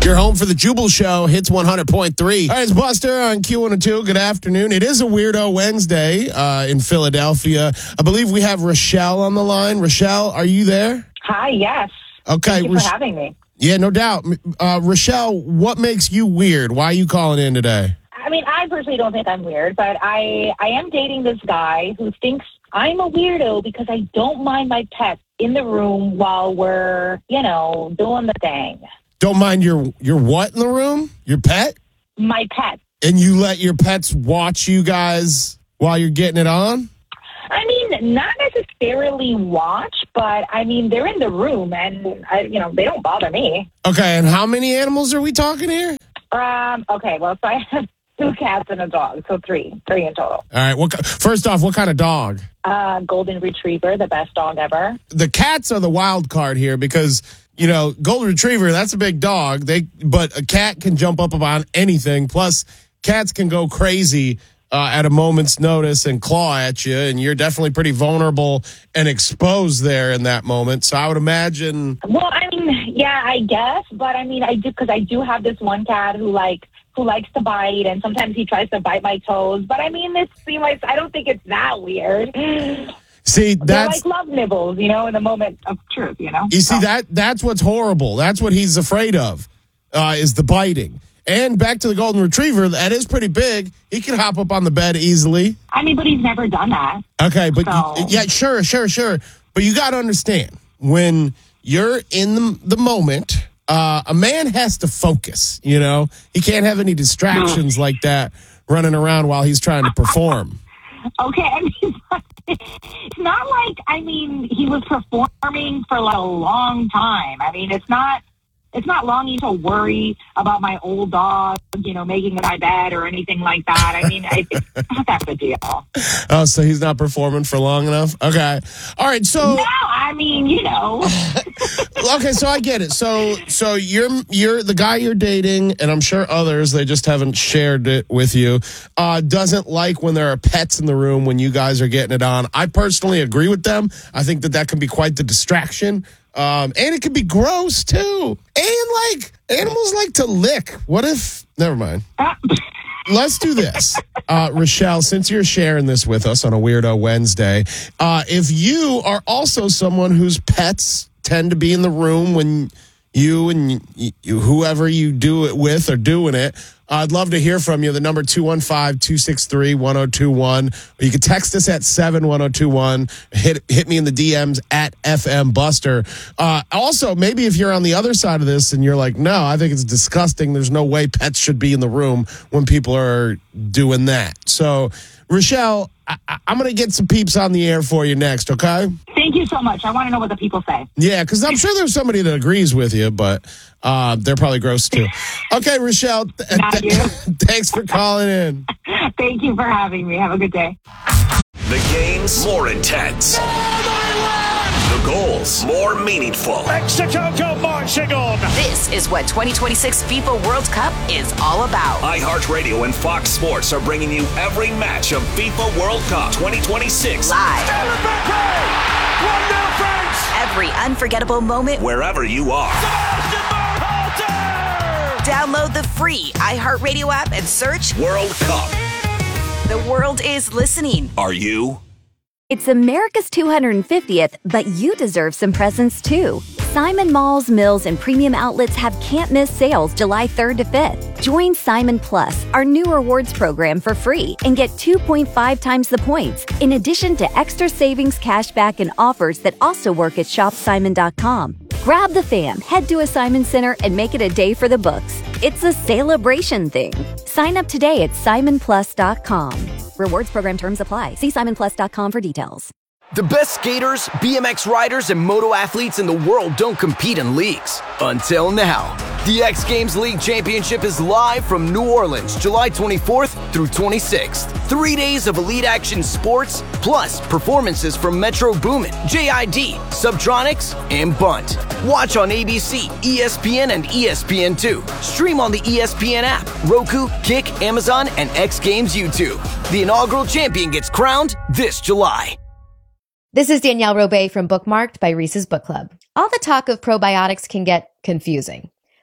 You're home for the Jubal Show, Hits 100.3. All right, it's Buster on Q102. Good afternoon. It is a Weirdo Wednesday in Philadelphia. I believe we have Rochelle on the line. Rochelle, are you there? Hi, yes. Okay. Thank you for having me. Yeah, no doubt. Rochelle, what makes you weird? Why are you calling in today? I mean, I personally don't think I'm weird, but I am dating this guy who thinks I'm a weirdo because I don't mind my pet in the room while we're, doing the thing. Don't mind your what in the room? Your pet? My pet. And you let your pets watch you guys while you're getting it on? I mean, not necessarily watch, but I mean, they're in the room and, they don't bother me. Okay, and how many animals are we talking here? Okay, well, so I have 2 cats and a dog, so three in total. All right, first off, what kind of dog? Golden Retriever, the best dog ever. The cats are the wild card here because, Golden Retriever, that's a big dog. But a cat can jump up on anything. Plus, cats can go crazy at a moment's notice and claw at you, and you're definitely pretty vulnerable and exposed there in that moment. So I would imagine. Well, I mean, yeah, I guess, but I mean, I do have this one cat who likes to bite, and sometimes he tries to bite my toes. But I mean, I don't think it's that weird. See, they're like love nibbles, in the moment of truth, You see, that's what's horrible. That's what he's afraid of, is the biting. And back to the Golden Retriever, that is pretty big. He can hop up on the bed easily. I mean, but he's never done that. Okay, but sure. But you got to understand, when you're in the moment, a man has to focus, He can't have any distractions like that running around while he's trying to perform. Okay, I mean, it's not like, he was performing for like a long time. I mean, it's not long to worry about my old dog, making my bed or anything like that. I mean, it's not that big a deal. Oh, so he's not performing for long enough? Okay. All right, so... No, I mean, Okay, so I get it. So you're the guy you're dating, and I'm sure others, they just haven't shared it with you, doesn't like when there are pets in the room when you guys are getting it on. I personally agree with them. I think that can be quite the distraction. And it can be gross, too. And, animals like to lick. What if... Never mind. Let's do this. Rochelle, since you're sharing this with us on a Weirdo Wednesday, if you are also someone whose pets tend to be in the room when you and whoever you do it with are doing it, I'd love to hear from you. The number 215-263-1021. Or you can text us at 71021. Hit me in the DMs at FM Buster. Also, maybe if you're on the other side of this and you're like, no, I think it's disgusting. There's no way pets should be in the room when people are doing that. So, Rochelle, I'm going to get some peeps on the air for you next, okay? Thank you so much. I want to know what the people say. Yeah, because I'm sure there's somebody that agrees with you, but they're probably gross too. Okay, Rochelle, thanks for calling in. Thank you for having me. Have a good day. The game's more intense. The goals more meaningful. Mexico go marching on. This is what 2026 FIFA World Cup is all about. iHeartRadio and Fox Sports are bringing you every match of FIFA World Cup 2026 live. 1-0 France. Every unforgettable moment wherever you are. Download the free iHeartRadio app and search World Cup. The world is listening. Are you? It's America's 250th, but you deserve some presents too. Simon Malls, Mills, and Premium Outlets have can't-miss sales July 3rd to 5th. Join Simon Plus, our new rewards program, for free and get 2.5 times the points, in addition to extra savings, cashback, and offers that also work at shopsimon.com. Grab the fam, head to a Simon Center, and make it a day for the books. It's a celebration thing. Sign up today at simonplus.com. Rewards program terms apply. See simonplus.com for details. The best skaters, BMX riders, and moto athletes in the world don't compete in leagues. Until now. The X Games League Championship is live from New Orleans, July 24th through 26th. 3 days of elite action sports, plus performances from Metro Boomin, JID, Subtronics, and Bunt. Watch on ABC, ESPN, and ESPN2. Stream on the ESPN app, Roku, Kick, Amazon, and X Games YouTube. The inaugural champion gets crowned this July. This is Danielle Robay from Bookmarked by Reese's Book Club. All the talk of probiotics can get confusing.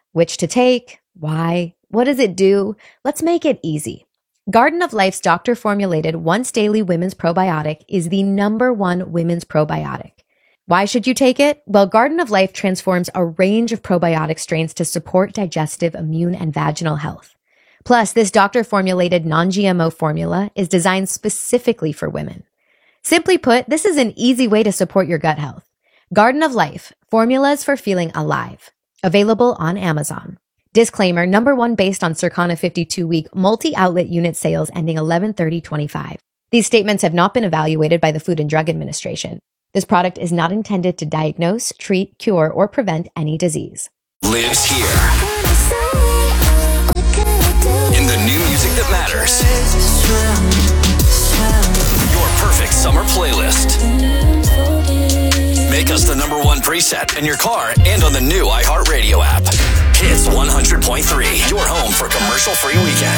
Which to take? Why? What does it do? Let's make it easy. Garden of Life's doctor-formulated once-daily women's probiotic is the #1 women's probiotic. Why should you take it? Well, Garden of Life transforms a range of probiotic strains to support digestive, immune, and vaginal health. Plus, this doctor-formulated non-GMO formula is designed specifically for women. Simply put, this is an easy way to support your gut health. Garden of Life, formulas for feeling alive. Available on Amazon. Disclaimer, #1 based on Circana 52-week multi-outlet unit sales ending 11/30/25. These statements have not been evaluated by the Food and Drug Administration. This product is not intended to diagnose, treat, cure, or prevent any disease. Lives here in the new music that matters. Your perfect summer playlist. Make us the #1 preset in your car and on the new iHeartRadio app. Hits 100.3, your home for commercial-free weekends.